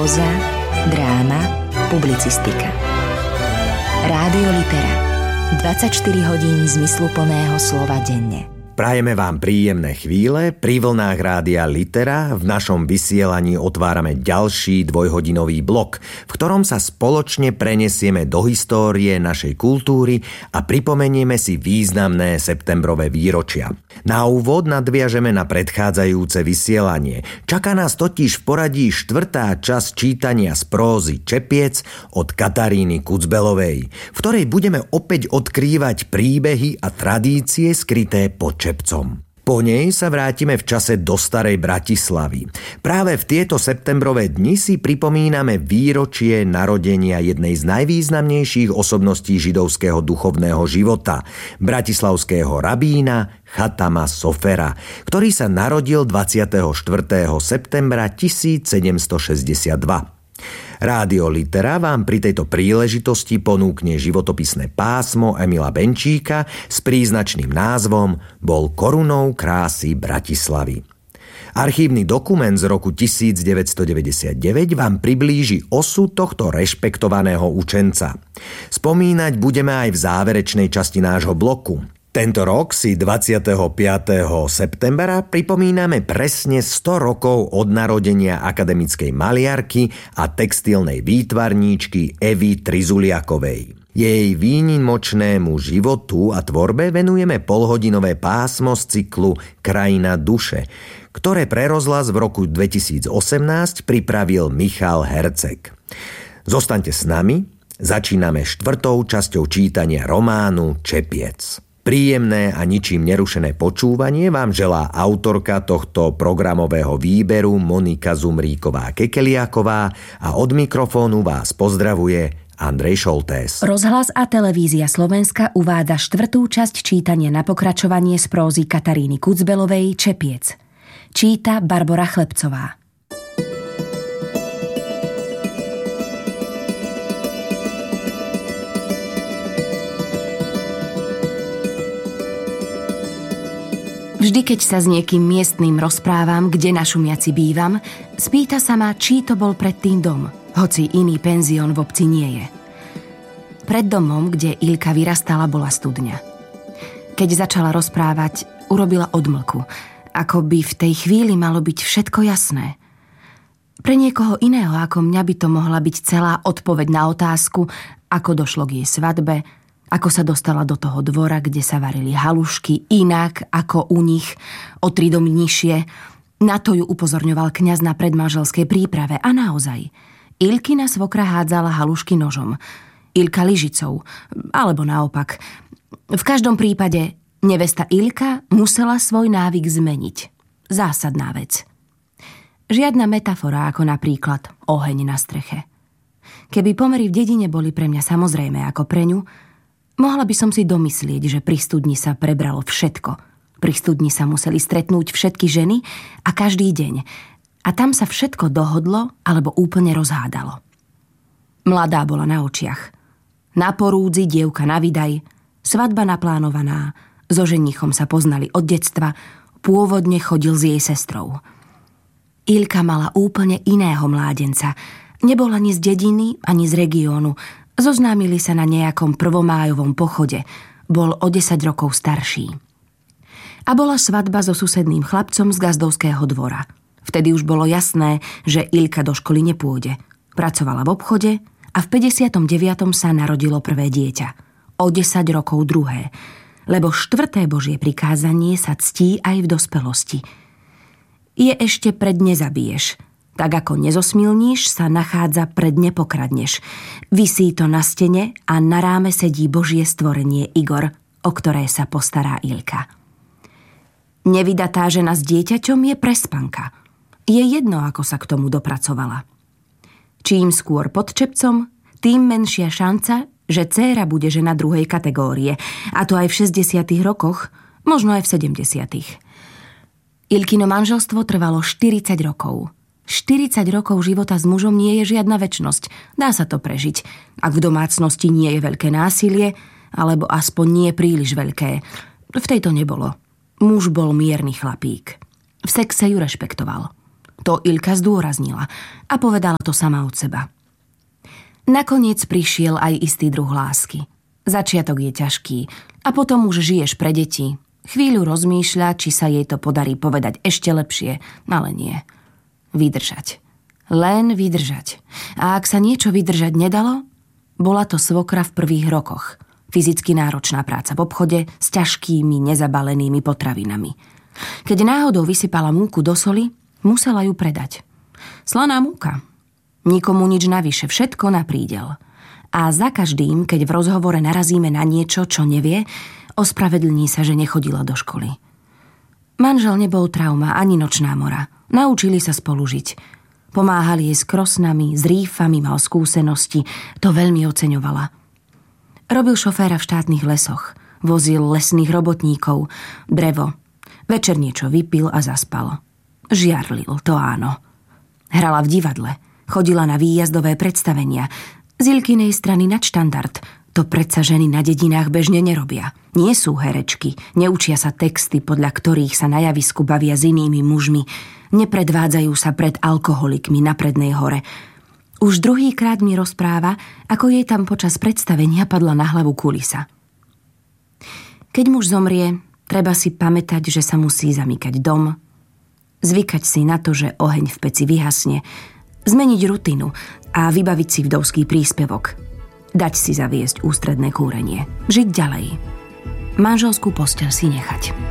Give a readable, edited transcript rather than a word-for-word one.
Próza, dráma, publicistika. Rádio Litera. 24 hodín zmysluplného slova denne. Prajeme vám príjemné chvíle pri vlnách Rádia Litera. V našom vysielaní otvárame ďalší dvojhodinový blok, v ktorom sa spoločne prenesieme do histórie našej kultúry a pripomenieme si významné septembrové výročia. Na úvod nadviažeme na predchádzajúce vysielanie. Čaká nás totiž v poradí 4. časť čítania z prózy Čepiec od Kataríny Kucbelovej, v ktorej budeme opäť odkrývať príbehy a tradície skryté pod Čepcom. Po nej sa vrátime v čase do starej Bratislavy. Práve v tieto septembrové dni si pripomíname výročie narodenia jednej z najvýznamnejších osobností židovského duchovného života, bratislavského rabína Chatama Sofera, ktorý sa narodil 24. septembra 1762. Rádio Litera vám pri tejto príležitosti ponúkne životopisné pásmo Emila Benčíka s príznačným názvom Bol korunou krásy Bratislavy. Archívny dokument z roku 1999 vám priblíži osud tohto rešpektovaného učenca. Spomínať budeme aj v záverečnej časti nášho bloku. Tento rok si 25. septembra pripomíname presne 100 rokov od narodenia akademickej maliarky a textilnej výtvarníčky Evy Trizuliakovej. Jej výnimočnému životu a tvorbe venujeme polhodinové pásmo z cyklu Krajina duše, ktoré pre rozhlas v roku 2018 pripravil Michal Herceg. Zostaňte s nami, začíname 4. časťou čítania románu Čepiec. Príjemné a ničím nerušené počúvanie vám želá autorka tohto programového výberu Monika Zumríková-Kekeliaková a od mikrofónu vás pozdravuje Andrej Šoltés. Rozhlas a televízia Slovenska uvádza 4. časť čítania na pokračovanie z prózy Kataríny Kucbelovej Čepiec. Číta Barbora Chlebcová. Vždy, keď sa s niekým miestnym rozprávam, kde na Šumiaci bývam, spýta sa ma, či to bol predtým dom, hoci iný penzión v obci nie je. Pred domom, kde Ilka vyrastala, bola studňa. Keď začala rozprávať, urobila odmlku, ako by v tej chvíli malo byť všetko jasné. Pre niekoho iného ako mňa by to mohla byť celá odpoveď na otázku, ako došlo k jej svadbe, ako sa dostala do toho dvora, kde sa varili halušky, inak ako u nich, o 3 domy nižšie. Na to ju upozorňoval kňaz na predmanželskej príprave. A naozaj, Ilkina svokra hádzala halušky nožom, Ilka lyžicou, alebo naopak. V každom prípade nevesta Ilka musela svoj návyk zmeniť. Zásadná vec. Žiadna metafora, ako napríklad oheň na streche. Keby pomery v dedine boli pre mňa samozrejme ako pre ňu, mohla by som si domyslieť, že pri studni sa prebralo všetko. Pri studni sa museli stretnúť všetky ženy a každý deň. A tam sa všetko dohodlo alebo úplne rozhádalo. Mladá bola na očiach. Na porúdzi dievka na vydaj, svadba naplánovaná, so ženichom sa poznali od detstva, pôvodne chodil s jej sestrou. Ilka mala úplne iného mládenca. Nebola ani z dediny, ani z regiónu. Zoznámili sa na nejakom prvomájovom pochode. Bol o 10 rokov starší. A bola svadba so susedným chlapcom z gazdovského dvora. Vtedy už bolo jasné, že Ilka do školy nepôjde. Pracovala v obchode a v 59. sa narodilo prvé dieťa. O 10 rokov druhé. Lebo 4. Božie prikázanie sa ctí aj v dospelosti. Je ešte pred nezabiješ. Tak ako nezosmilníš, sa nachádza pred nepokradneš. Visí to na stene a na ráme sedí Božie stvorenie Igor, o ktoré sa postará Ilka. Nevydatá žena s dieťaťom je prespanka. Je jedno, ako sa k tomu dopracovala. Čím skôr pod čepcom, tým menšia šanca, že dcéra bude žena druhej kategórie, a to aj v 60. rokoch, možno aj v 70. Ilkino manželstvo trvalo 40 rokov. 40 rokov života s mužom nie je žiadna večnosť. Dá sa to prežiť, ak v domácnosti nie je veľké násilie, alebo aspoň nie príliš veľké. V tejto nebolo. Muž bol mierny chlapík. V sexe ju rešpektoval. To Ilka zdôraznila a povedala to sama od seba. Nakoniec prišiel aj istý druh lásky. Začiatok je ťažký a potom už žiješ pre deti. Chvíľu rozmýšľa, či sa jej to podarí povedať ešte lepšie, ale nie. Vydržať. Len vydržať. A ak sa niečo vydržať nedalo, bola to svokra v prvých rokoch. Fyzicky náročná práca v obchode s ťažkými, nezabalenými potravinami. Keď náhodou vysypala múku do soli, musela ju predať. Slaná múka. Nikomu nič navyše, všetko na prídel. A za každým, keď v rozhovore narazíme na niečo, čo nevie, ospravedlní sa, že nechodila do školy. Manžel nebol trauma ani nočná mora. Naučili sa spolu žiť. Pomáhali jej s krosnami, s rýfami, mal skúsenosti. To veľmi oceňovala. Robil šoféra v štátnych lesoch. Vozil lesných robotníkov. Drevo. Večer niečo vypil a zaspal. Žiarlil, to áno. Hrala v divadle. Chodila na výjazdové predstavenia. Z Ilkinej strany nadštandard. To predsa ženy na dedinách bežne nerobia. Nie sú herečky, neučia sa texty, podľa ktorých sa na javisku bavia s inými mužmi, nepredvádzajú sa pred alkoholikmi na prednej hore. Už druhýkrát mi rozpráva, ako jej tam počas predstavenia padla na hlavu kulisa. Keď muž zomrie, treba si pamätať, že sa musí zamykať dom, zvykať si na to, že oheň v peci vyhasne, zmeniť rutinu a vybaviť si vdovský príspevok. Dať si zaviesť ústredné kúrenie. Žiť ďalej. Manželskú posteľ si nechať.